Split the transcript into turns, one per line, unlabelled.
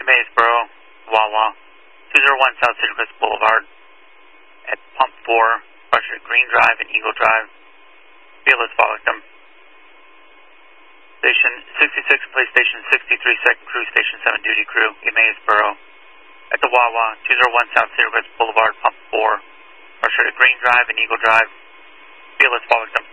Maysboro, Wawa, 201 South Cedar Crest Boulevard, at Pump 4, Russia Green Drive and Eagle Drive. Fearless fire victim. Station 66, Police Station 63, Second Crew, Station 7 Duty Crew, Maysboro, at the Wawa, 201 South Cedar Crest Boulevard, Pump 4, Russia Green Drive and Eagle Drive. Fearless fire victim.